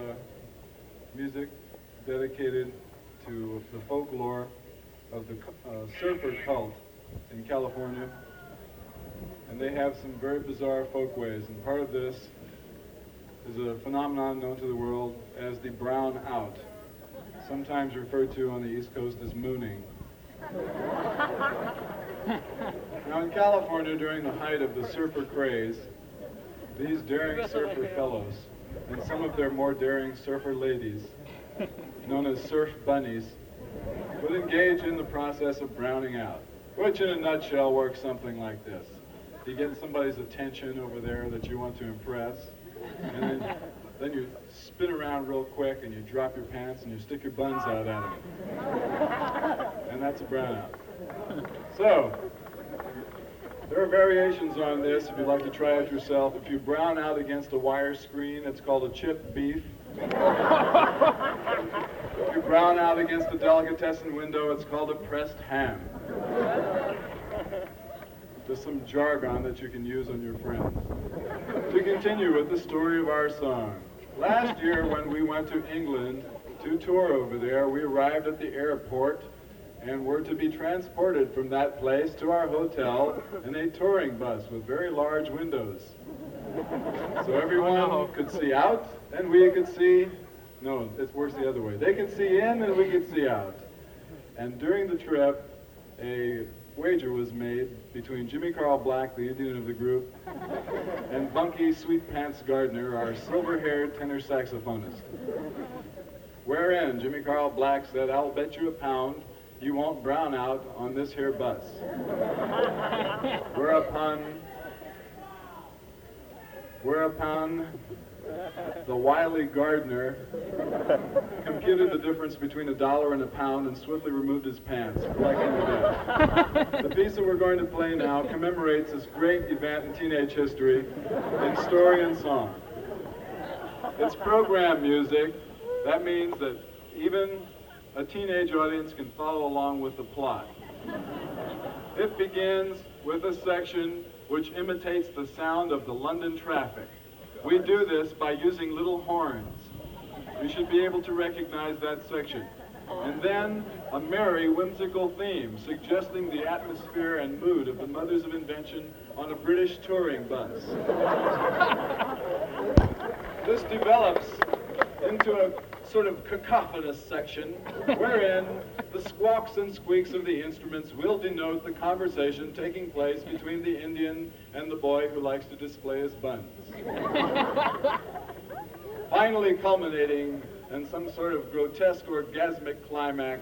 music dedicated to the folklore of the surfer cult in California. And they have some very bizarre folkways, and part of this is a phenomenon known to the world as the brown out, sometimes referred to on the East Coast as mooning. Now in California, during the height of the surfer craze, these daring surfer fellows and some of their more daring surfer ladies, known as surf bunnies, would engage in the process of browning out, which in a nutshell works something like this. You get somebody's attention over there that you want to impress, and then you spin around real quick and you drop your pants and you stick your buns out at them. And that's a brownout. So, there are variations on this if you'd like to try it yourself. If you brown out against a wire screen, it's called a chipped beef. If you brown out against a delicatessen window, it's called a pressed ham. Just some jargon that you can use on your friends. To continue with the story of our song. Last year when we went to England to tour over there, we arrived at the airport and were to be transported from that place to our hotel in a touring bus with very large windows. So everyone could see out and we could see, no, it works the other way. They could see in and we could see out. And during the trip, a wager was made between Jimmy Carl Black, the Indian of the group, and Bunky Sweet Pants Gardner, our silver-haired tenor saxophonist. Wherein Jimmy Carl Black said, "I'll bet you £1 you won't brown out on this here bus." Whereupon the wily Gardner computed the difference between $1 and £1 and swiftly removed his pants, liking to death. The piece that we're going to play now commemorates this great event in teenage history in story and song. It's program music. That means that even a teenage audience can follow along with the plot. It begins with a section which imitates the sound of the London traffic. We do this by using little horns. You should be able to recognize that section. And then a merry, whimsical theme suggesting the atmosphere and mood of the Mothers of Invention on a British touring bus. This develops into a sort of cacophonous section wherein the squawks and squeaks of the instruments will denote the conversation taking place between the Indian and the boy who likes to display his buns. Finally culminating in some sort of grotesque orgasmic climax